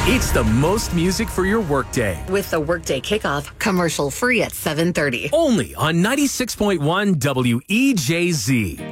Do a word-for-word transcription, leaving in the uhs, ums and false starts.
It's the most music for your workday. With the Workday Kickoff, commercial free at seven thirty. Only on ninety-six point one W E J Z.